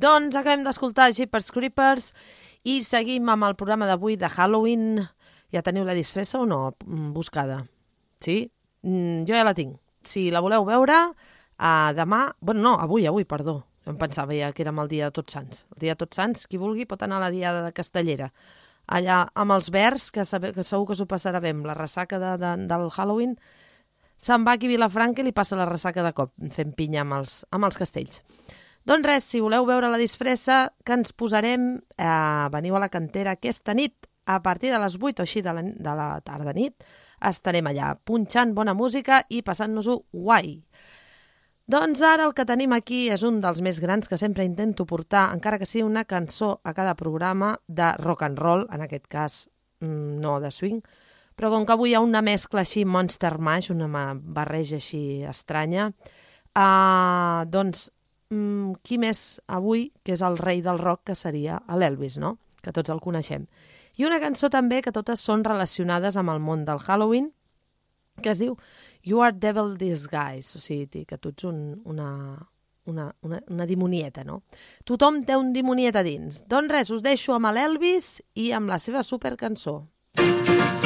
Doncs acabem d'escoltar Jeepers Creepers i seguim amb el programa d'avui de Halloween. Ja teniu la disfressa o no buscada? Sí? Jo ja la tinc. Si la voleu veure, demà... Bueno, no, avui, perdó. Em pensava ja que érem el dia de Tots Sants. El dia de Tots Sants, qui vulgui, pot anar a la diada de Castellera. Allà amb els verds, que segur que s'ho passarà bé, amb la ressaca del Halloween, se'n va aquí a Vilafranca i li passa la ressaca de cop, fent pinya amb els castells. Doncs res, si voleu veure la disfressa, que ens posarem, veniu a la Cantera aquesta nit, a partir de les 8 o així de la tarda nit, estarem allà punxant bona música i passant-nos-ho guai. Doncs ara el que tenim aquí és un dels més grans que sempre intento portar, encara que sigui una cançó a cada programa de rock and roll, en aquest cas no de swing, però com que avui hi ha una mescla així Monster Mash, una barreja així estranya, doncs qui més avui, que és el rei del rock, que seria l'Elvis, no? Que tots el coneixem. I una cançó també que totes són relacionades amb el món del Halloween, que es diu You Are Devil Disguise, o sigui, que tu ets una dimonieta, no? Tothom té un dimoniet a dins. Doncs res, us deixo amb l'Elvis i amb la seva supercançó.